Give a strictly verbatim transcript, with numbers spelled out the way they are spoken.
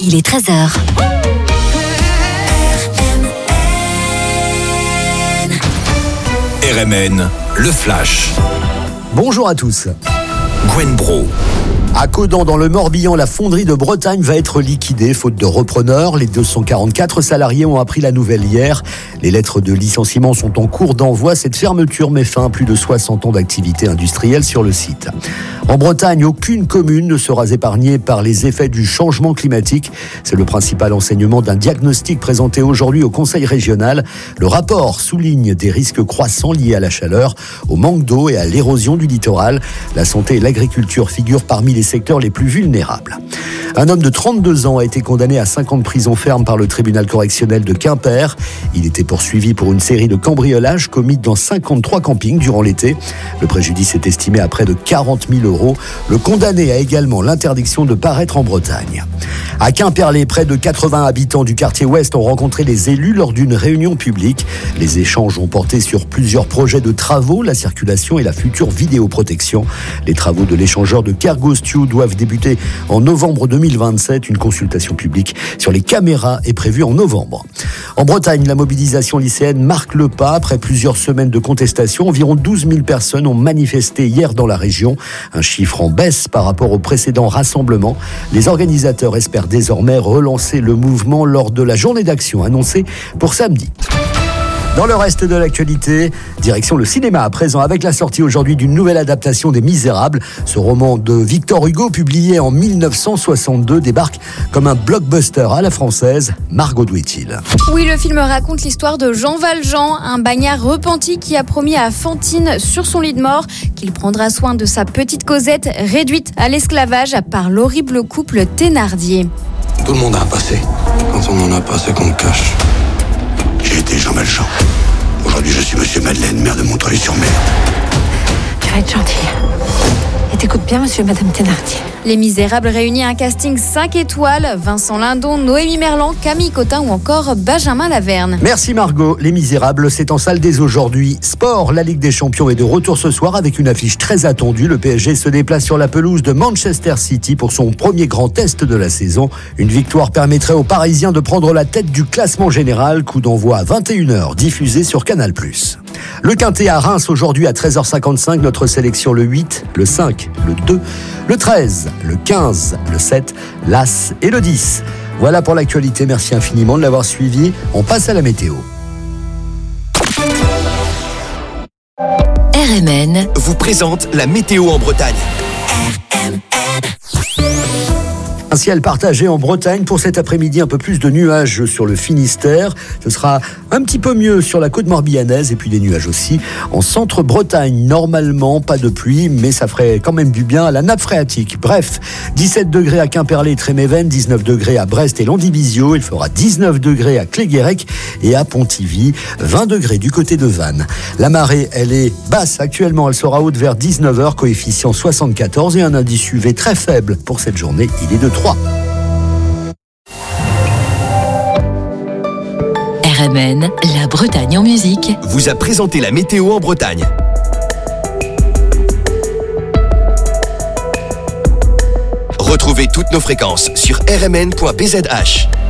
il est treize heures. R M N, le Flash. Bonjour à tous. Gwen Bro. À Caudan, dans le Morbihan, la fonderie de Bretagne va être liquidée, faute de repreneurs. Les deux cent quarante-quatre salariés ont appris la nouvelle hier. Les lettres de licenciement sont en cours d'envoi. Cette fermeture met fin à plus de soixante ans d'activité industrielle sur le site. En Bretagne, aucune commune ne sera épargnée par les effets du changement climatique. C'est le principal enseignement d'un diagnostic présenté aujourd'hui au Conseil régional. Le rapport souligne des risques croissants liés à la chaleur, au manque d'eau et à l'érosion du littoral. La santé et l'agriculture figurent parmi les secteurs les plus vulnérables. Un homme de trente-deux ans a été condamné à cinq ans de prison ferme par le tribunal correctionnel de Quimper. Il était poursuivi pour une série de cambriolages commis dans cinquante-trois campings durant l'été. Le préjudice est estimé à près de quarante mille euros. Le condamné a également l'interdiction de paraître en Bretagne. À Quimperlé, près de quatre-vingts habitants du quartier Ouest ont rencontré les élus lors d'une réunion publique. Les échanges ont porté sur plusieurs projets de travaux, la circulation et la future vidéoprotection. Les travaux de l'échangeur de Kergostiu doivent débuter en novembre deux mille vingt-sept. Une consultation publique sur les caméras est prévue en novembre. En Bretagne, la mobilisation lycéenne marque le pas. Après plusieurs semaines de contestation, environ douze mille personnes ont manifesté hier dans la région. Un chiffre en baisse par rapport au précédent rassemblement. Les organisateurs espèrent désormais relancer le mouvement lors de la journée d'action annoncée pour samedi. Dans le reste de l'actualité, direction le cinéma à présent avec la sortie aujourd'hui d'une nouvelle adaptation des Misérables. Ce roman de Victor Hugo, publié en mille neuf cent soixante-deux, débarque comme un blockbuster à la française. Margot, d'où est-il ? Oui, le film raconte l'histoire de Jean Valjean, un bagnard repenti qui a promis à Fantine sur son lit de mort qu'il prendra soin de sa petite Cosette, réduite à l'esclavage par l'horrible couple Thénardier. Tout le monde a un passé. Quand on n'en a pas, c'est qu'on le cache. J'ai été Jean Valjean. Aujourd'hui, je suis Monsieur Madeleine, maire de Montreuil-sur-Mer. Tu vas être gentil. Et t'écoutes bien, Monsieur et Madame Thénardier. Les Misérables réunit un casting cinq étoiles. Vincent Lindon, Noémie Merlan, Camille Cotin ou encore Benjamin Laverne. Merci Margot. Les Misérables, c'est en salle dès aujourd'hui. Sport, la Ligue des Champions est de retour ce soir avec une affiche très attendue. Le P S G se déplace sur la pelouse de Manchester City pour son premier grand test de la saison. Une victoire permettrait aux Parisiens de prendre la tête du classement général. Coup d'envoi à vingt et une heures, diffusé sur Canal plus. Le Quintet à Reims aujourd'hui à treize heures cinquante-cinq. Notre sélection le huit, le cinq, le deux, le treize, le quinze, le sept, l'As et le dix. Voilà pour l'actualité. Merci infiniment de l'avoir suivi. On passe à la météo. R M N vous présente la météo en Bretagne. Un ciel partagé en Bretagne pour cet après-midi, un peu plus de nuages sur le Finistère. Ce sera un petit peu mieux sur la côte morbihannaise et puis des nuages aussi en centre-Bretagne. Normalement, pas de pluie, mais ça ferait quand même du bien à la nappe phréatique. Bref, dix-sept degrés à Quimperlé et Tréméven, dix-neuf degrés à Brest et Landivisiau. Il fera dix-neuf degrés à Cléguérec et à Pontivy, vingt degrés du côté de Vannes. La marée, elle est basse actuellement. Elle sera haute vers dix-neuf heures, coefficient soixante-quatorze et un indice U V très faible pour cette journée. Il est de trois. R M N, la Bretagne en musique, vous a présenté la météo en Bretagne. Retrouvez toutes nos fréquences sur r m n point b z h.